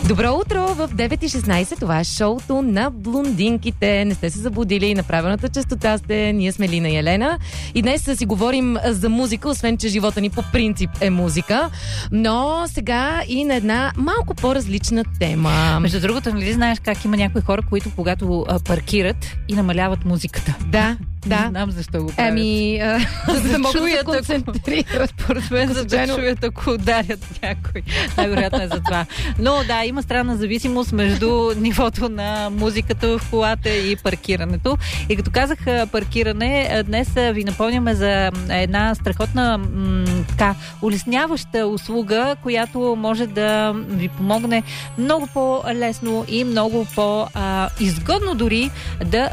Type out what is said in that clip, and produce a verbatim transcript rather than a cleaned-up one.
Добро утро в девет и шестнайсет. Това е шоуто на блондинките. Не сте се забудили, на правилната честота сте. Ние сме Лина и Елена. И днес си говорим за музика, освен че живота ни по принцип е музика. Но сега и на една малко по-различна тема. Между другото, нали знаеш как има някои хора, които когато а, паркират и намаляват музиката? Да. Да. Не знам защо го правят. Ами, а, за да могат да се концентрират. Според мен, за да чуят, ако ударят някой. Най-вероятно е за това. Но да, има странна зависимост между нивото на музиката в колата и паркирането. И като казах паркиране, днес ви напомняме за една страхотна м- така, улесняваща услуга, която може да ви помогне много по-лесно и много по-изгодно дори да